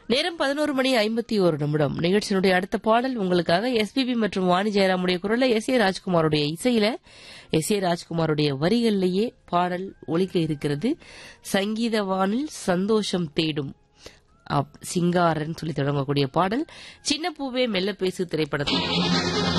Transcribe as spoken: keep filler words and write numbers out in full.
நேரம் பதினோரு மணி ஐம்பத்தி ஒரு நிமிடம். நிகழ்ச்சியினுடைய அடுத்த பாடல் உங்களுக்காக எஸ்பிபி மற்றும் வாணி ஜெயராமுடைய குரல்ல எஸ் ஏ ராஜ்குமாருடைய இசையில எஸ் ஏ ராஜ்குமாருடைய வரிகளிலேயே பாடல் ஒலிக்க இருக்கிறது. சங்கீதவானில் சந்தோஷம் தேடும் சிங்காரன் சொல்லி தொடங்கக்கூடிய பாடல் சின்ன பூவே மெல்ல பேசு திரைப்படத்தில்